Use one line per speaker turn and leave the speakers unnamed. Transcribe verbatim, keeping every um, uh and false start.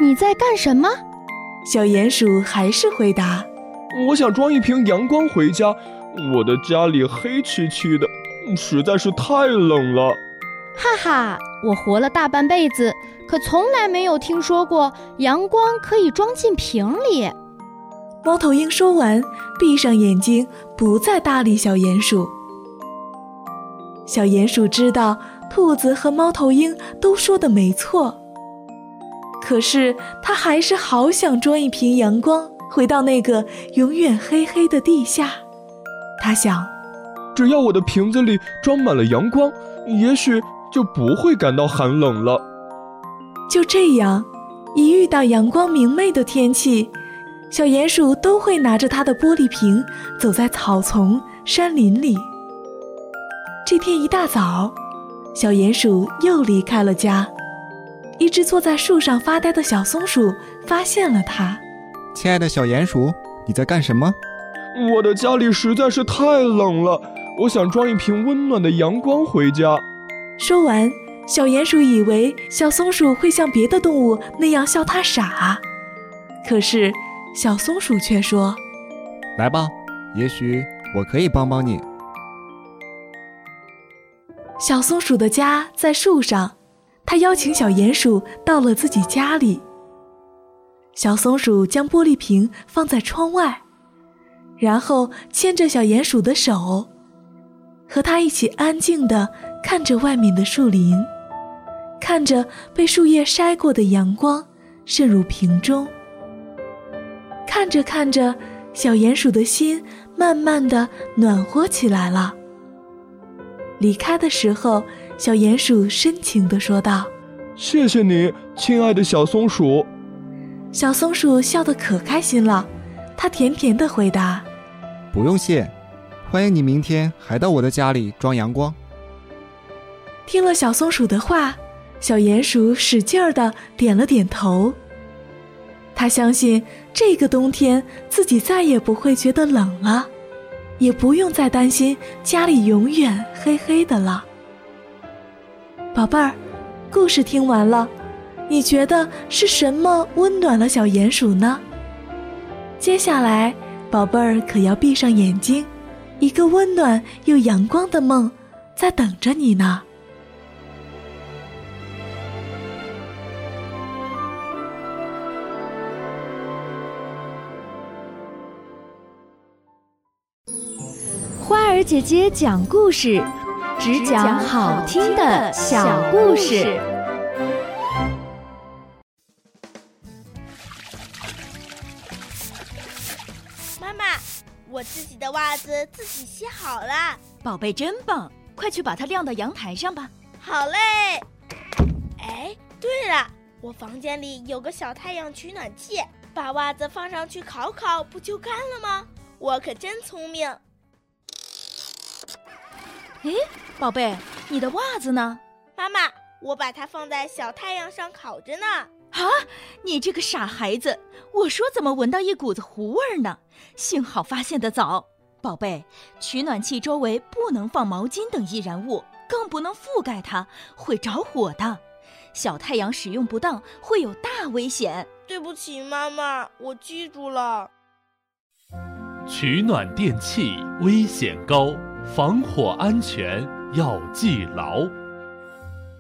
你在干什么？
小鼹鼠还是回答：
我想装一瓶阳光回家，我的家里黑黢黢的，实在是太冷了。
哈哈，我活了大半辈子，可从来没有听说过阳光可以装进瓶里。
猫头鹰说完，闭上眼睛，不再搭理小鼹鼠。小鼹鼠知道兔子和猫头鹰都说的没错，可是它还是好想装一瓶阳光，回到那个永远黑黑的地下。它想，
只要我的瓶子里装满了阳光，也许就不会感到寒冷了。
就这样，一遇到阳光明媚的天气，小鼹鼠都会拿着它的玻璃瓶走在草丛、山林里。这天一大早，小鼹鼠又离开了家。一只坐在树上发呆的小松鼠发现了它。
亲爱的小鼹鼠，你在干什么？
我的家里实在是太冷了，我想装一瓶温暖的阳光回家。
说完，小鼹鼠以为小松鼠会像别的动物那样笑它傻，可是小松鼠却说：
来吧，也许我可以帮帮你。
小松鼠的家在树上，它邀请小鼹鼠到了自己家里。小松鼠将玻璃瓶放在窗外，然后牵着小鼹鼠的手，和它一起安静地看着外面的树林，看着被树叶晒过的阳光渗入瓶中。看着看着，小鼹鼠的心慢慢地暖和起来了。离开的时候，小鼹鼠深情地说道：
谢谢你，亲爱的小松鼠。
小松鼠笑得可开心了，它甜甜地回答：
不用谢，欢迎你明天还到我的家里装阳光。
听了小松鼠的话，小鼹鼠使劲儿地点了点头。他相信这个冬天自己再也不会觉得冷了，也不用再担心家里永远黑黑的了。宝贝儿，故事听完了，你觉得是什么温暖了小鼹鼠呢？接下来，宝贝儿可要闭上眼睛，一个温暖又阳光的梦在等着你呢。
花儿姐姐讲故事，只讲好听的小故事。
妈妈，我自己的袜子自己洗好了。
宝贝真棒，快去把它晾到阳台上吧。
好嘞。哎，对了，我房间里有个小太阳取暖器，把袜子放上去烤烤，不就干了吗？我可真聪明。
诶，宝贝，你的袜子呢？
妈妈，我把它放在小太阳上烤着呢。
啊，你这个傻孩子，我说怎么闻到一股子糊味呢？幸好发现得早。宝贝，取暖器周围不能放毛巾等易燃物，更不能覆盖它，会着火的。小太阳使用不当会有大危险。
对不起妈妈，我记住了。
取暖电器危险高，防火安全要记牢。